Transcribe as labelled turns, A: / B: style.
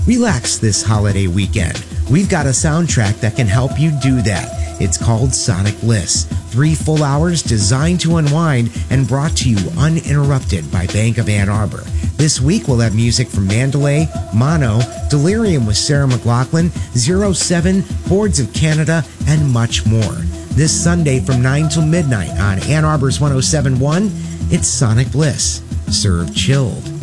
A: Relax this holiday weekend. We've got a soundtrack that can help you do that. It's called Sonic Bliss. 3 full hours designed to unwind and brought to you uninterrupted by Bank of Ann Arbor. This week we'll have music from Mandalay, Mono, Delirium with Sarah McLachlan, 07, Boards of Canada, and much more. This Sunday from 9 till midnight on Ann Arbor's 107.1, it's Sonic Bliss, served chilled.